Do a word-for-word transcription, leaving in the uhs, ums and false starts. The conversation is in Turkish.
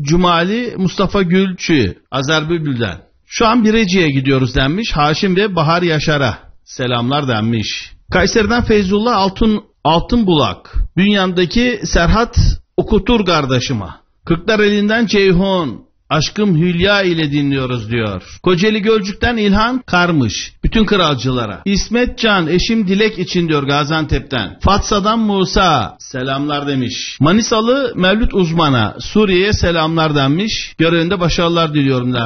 Cumali Mustafa Gülçü Azer Bülbül'den. Şu an Bireci'ye gidiyoruz denmiş. Haşim ve Bahar Yaşar'a selamlar denmiş. Kayseri'den Feyzullah Altın Altınbulak. Bünyan'daki Serhat okutur kardeşime. Kırklareli'nden Ceyhun. Aşkım Hülya ile dinliyoruz diyor. Kocaeli Gölcük'ten İlhan Karmış. Bütün kralcılara. İsmet Can eşim Dilek için diyor Gaziantep'ten. Fatsa'dan Musa selamlar demiş. Manisalı Mevlüt Uzman'a Suriye'ye selamlar denmiş. Görevinde başarılar diliyorum demiş.